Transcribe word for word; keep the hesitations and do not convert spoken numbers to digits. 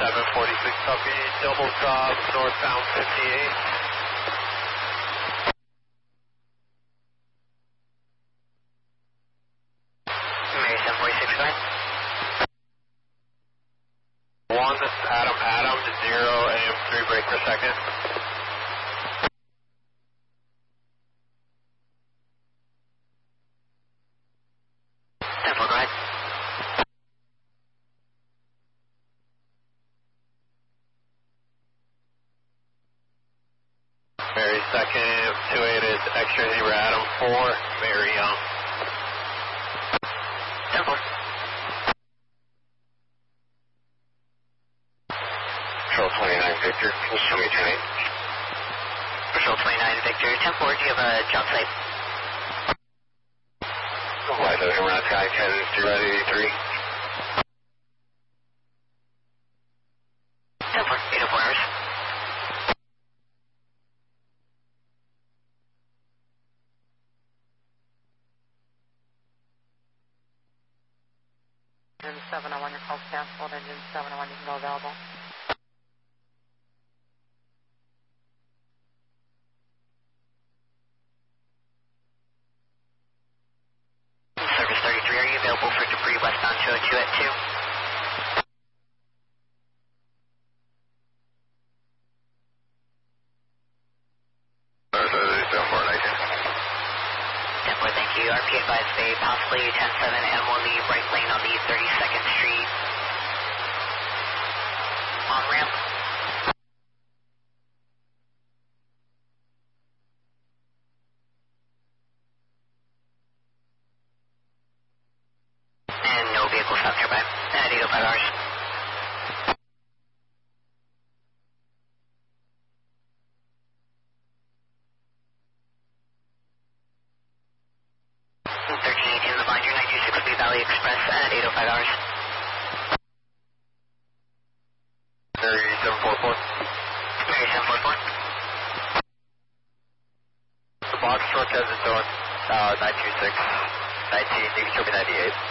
seven forty-six copy, double drop, northbound fifty-eight. Mary seven forty-six, go ahead. One, Adam, Adam, to zero, A M three break per second. ten four, go ahead. Mary second, two eight is extra zebra, Adam four, Mary Young. ten four. Patrol twenty-nine, Victor, can you show me ten eight? Patrol twenty-nine, Victor, ten four, do you have a job site? Wide open, we're on sky ten, zero eighty-three. ten four, eight oh four hours. Engine seven oh one, your call's canceled. Engine seven oh one, you can go available. Service thirty-three, are you available for debris westbound two oh two at two? ten four, thank you. R P advised they possibly ten seven and will leave right lane on the thirty-second Street on ramp. And no vehicle stopped nearby at eight oh five hours. thirteen eighteen, the binder, nine two six B Valley Express at eight oh five hours. Mary seven four four. Mary seven four four. The box truck has its own uh, nine two six, nineteen, you can show me ninety-eight.